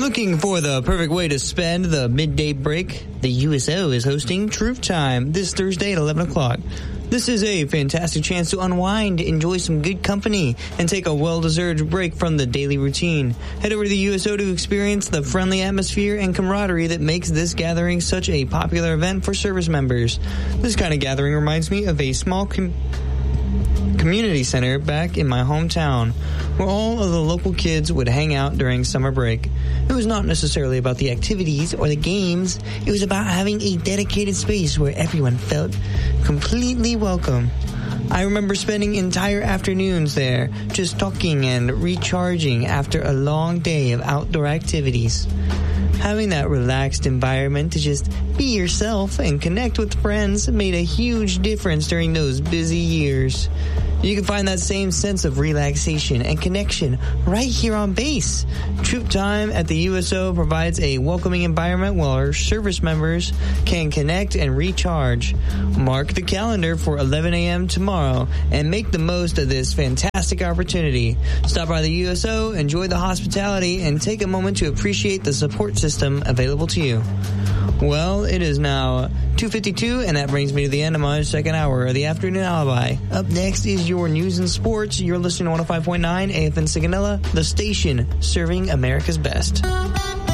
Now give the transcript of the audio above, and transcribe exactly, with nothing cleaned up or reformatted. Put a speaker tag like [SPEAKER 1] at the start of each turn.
[SPEAKER 1] Looking for the perfect way to spend the midday break? The U S O is hosting Truth Time this Thursday at eleven o'clock. This is a fantastic chance to unwind, enjoy some good company, and take a well-deserved break from the daily routine. Head over to the U S O to experience the friendly atmosphere and camaraderie that makes this gathering such a popular event for service members. This kind of gathering reminds me of a small com- community center back in my hometown, where all of the local kids would hang out during summer break. It was not necessarily about the activities or the games. It was about having a dedicated space where everyone felt completely welcome. I remember spending entire afternoons there, just talking and recharging after a long day of outdoor activities. Having that relaxed environment to just be yourself and connect with friends made a huge difference during those busy years. You can find that same sense of relaxation and connection right here on base. Troop Time at the U S O provides a welcoming environment where our service members can connect and recharge. Mark the calendar for eleven a.m. tomorrow and make the most of this fantastic opportunity. Stop by the U S O, enjoy the hospitality, and take a moment to appreciate the support system available to you. Well, it is now two fifty-two, and that brings me to the end of my second hour of the Afternoon Alibi. Up next is your news and sports. You're listening to one oh five point nine A F N Sigonella, the station serving America's best.